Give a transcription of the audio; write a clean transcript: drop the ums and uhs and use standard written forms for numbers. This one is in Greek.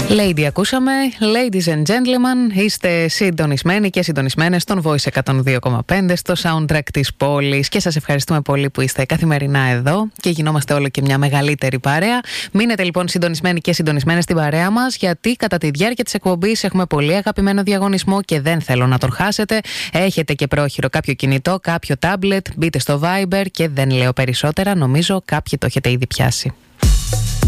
Lady ακούσαμε, ladies and gentlemen, είστε συντονισμένοι και συντονισμένες στον Voice 102,5 στο soundtrack της πόλης και σας ευχαριστούμε πολύ που είστε καθημερινά εδώ και γινόμαστε όλο και μια μεγαλύτερη παρέα. Μείνετε λοιπόν συντονισμένοι και συντονισμένες στην παρέα μας, γιατί κατά τη διάρκεια της εκπομπής έχουμε πολύ αγαπημένο διαγωνισμό και δεν θέλω να τον χάσετε. Έχετε και πρόχειρο κάποιο κινητό, κάποιο tablet, μπείτε στο Viber και δεν λέω περισσότερα, νομίζω κάποιοι το έχετε ήδη πιάσει.